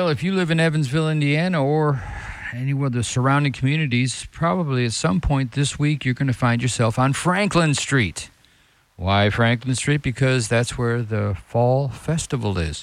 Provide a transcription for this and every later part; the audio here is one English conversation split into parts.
if you live in Evansville, Indiana, or anywhere the surrounding communities, probably at some point this week you're going to find yourself on Franklin Street. Why Franklin Street? Because that's where the Fall Festival is.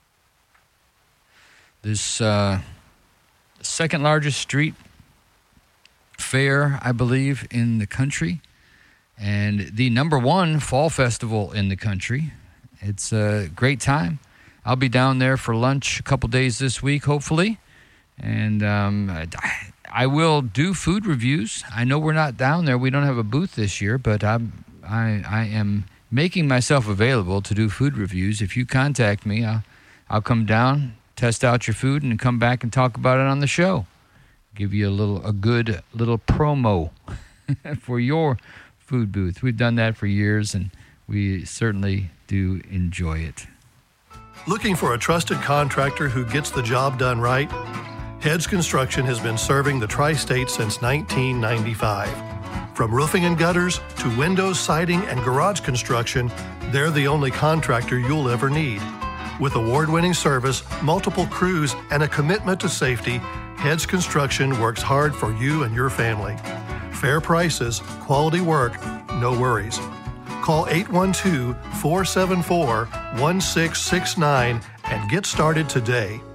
This second largest street fair, I believe, in the country, and the number one fall festival in the country. It's a great time. I'll be down there for lunch a couple days this week, hopefully, and I will do food reviews. I know we're not down there. We don't have a booth this year, but I am making myself available to do food reviews. If you contact me, I'll come down, test out your food, and come back and talk about it on the show. Give you a good little promo for your food booth. We've done that for years, and we certainly do enjoy it. Looking for a trusted contractor who gets the job done right? Heads Construction has been serving the Tri-State since 1995. From roofing and gutters to windows, siding, and garage construction, they're the only contractor you'll ever need. With award-winning service, multiple crews, and a commitment to safety, Heads Construction works hard for you and your family. Fair prices, quality work, no worries. Call 812-474-1669 and get started today.